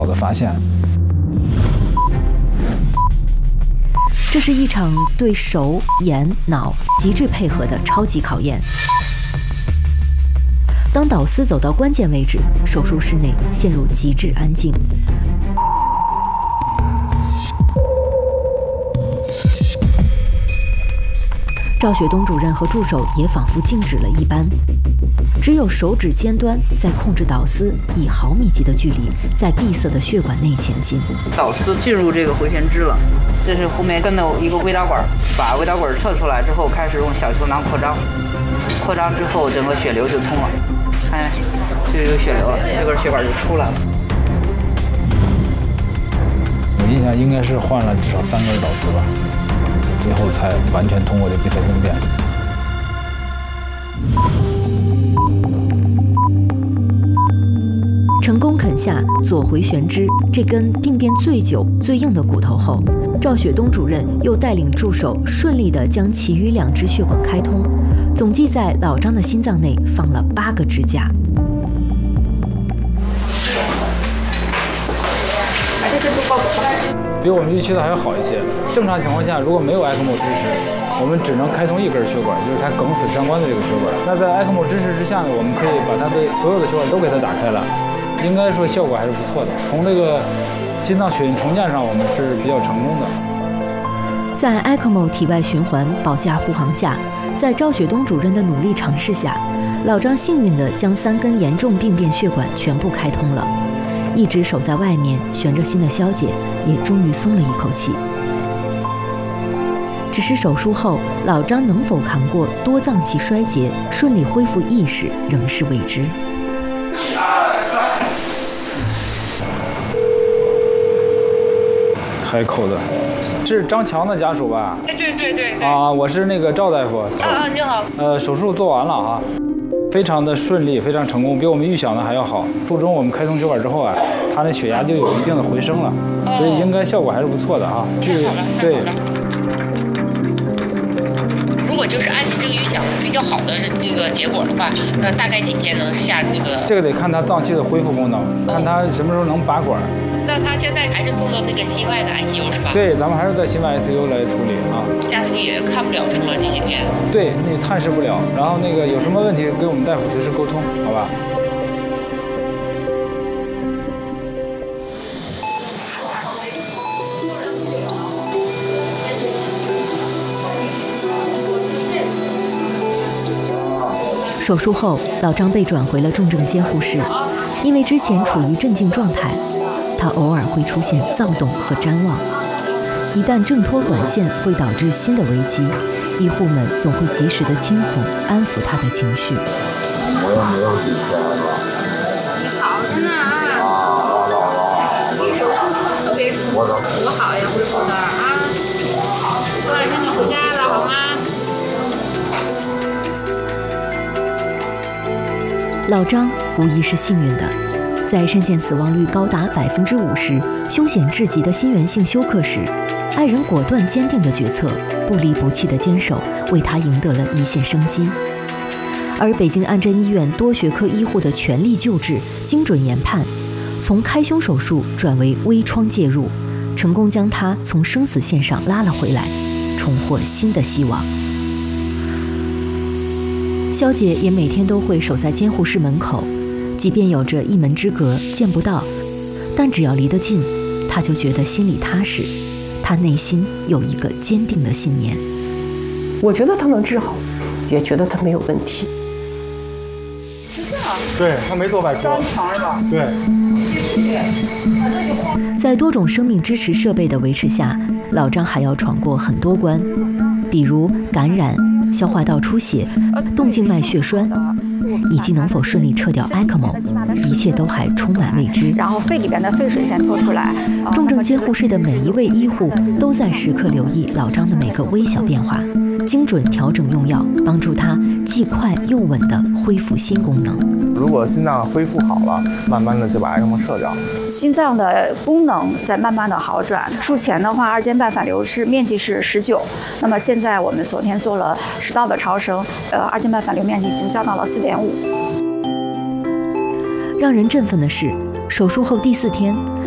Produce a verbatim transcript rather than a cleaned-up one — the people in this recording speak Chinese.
的发现。 这是一场对手、眼、脑极致配合的超级考验。当导丝走到关键位置，手术室内陷入极致安静。赵雪东主任和助手也仿佛静止了一般，只有手指尖端在控制导丝，以毫米级的距离在闭塞的血管内前进。 导丝进入这个回旋支了，这是后面跟的一个微导管，把微导管撤出来之后，开始用小球囊扩张，扩张之后整个血流就通了，看就有血流了，这根血管就出来了。 我印象应该是换了至少三根导丝吧。最后才完全通过这闭塞通电。 成功啃下左回旋支这根病变最久、最硬的骨头后，赵雪东主任又带领助手顺利地将其余两支血管开通，总计在老张的心脏内放了八个支架。 这些不够。 比我们预期的还要好一些。正常情况下，如果没有 E C M O 支持，我们只能开通一根血管，就是它梗死相关的这个血管。那在 E C M O 支持之下呢，我们可以把它的所有的血管都给它打开了，应该说效果还是不错的。从这个心脏血液重建上，我们是比较成功的。 在 E C M O 体外循环保驾护航下，在赵雪东主任的努力尝试下，老张幸运地将三根严重病变血管全部开通了。一直守在外面悬着心的肖姐也终于松了一口气。只是手术后，老张能否扛过多脏器衰竭，顺利恢复意识，仍是未知。 海口的，是张强的家属吧？ 对对对对。 啊，我是那个赵大夫。 啊，你好。 呃，手术做完了啊。非常的顺利，非常成功，比我们预想的还要好。术中我们开通血管之后啊，他的血压就有一定的回升了，哦、所以应该效果还是不错的啊。 去对。 如果就是按你这个预想比较好的这个结果的话，那大概几天能下这个？ 这个得看他脏器的恢复功能，看他什么时候能拔管。 那他现在还是送到那个心外的 I C U 是吧？ 对，咱们还是在心外 I C U 来处理啊。 家属也看不了什么这些天。 对，你探视不了。然后那个有什么问题跟我们大夫随时沟通，好吧？ 手术后，老张被转回了重症监护室，因为之前处于镇静状态。他偶尔会出现躁动和谵妄，一旦挣脱管线会导致新的危机，医护们总会及时的轻哄安抚他的情绪。 没有没有底下了。 你好着呢啊！啊，你手术特别舒服，多好呀，恢复的啊！过两天就回家了，好吗？ 老张无疑是幸运的。在肾腺死亡率高达百分之五十、凶险至极的心源性休克时，爱人果断坚定的决策，不离不弃的坚守，为他赢得了一线生机。而北京安贞医院多学科医护的全力救治、精准研判，从开胸手术转为微创介入，成功将他从生死线上拉了回来，重获新的希望。肖姐也每天都会守在监护室门口。即便有着一门之隔，见不到，但只要离得近，他就觉得心里踏实。他内心有一个坚定的信念。 我觉得他能治好，也觉得他没有问题。 是这样。对，他没做外科。张强是吧？对。 在多种生命支持设备的维持下，老张还要闯过很多关，比如感染、消化道出血、动静脉血栓。以及能否顺利撤掉 E C M O， 一切都还充满未知。 然后肺里边的废水先拖出来。 重症监护室的每一位医护都在时刻留意老张的每个微小变化，精准调整用药，帮助他既快又稳地恢复新功能。 如果心脏恢复好了，慢慢的就把 E C M O 撤掉。 心脏的功能在慢慢的好转。术前的话，二尖瓣反流是面积是十九，那么现在我们昨天做了食道的超声，呃，二尖瓣反流面积已经降到了四点五。 让人振奋的是，手术后第四天，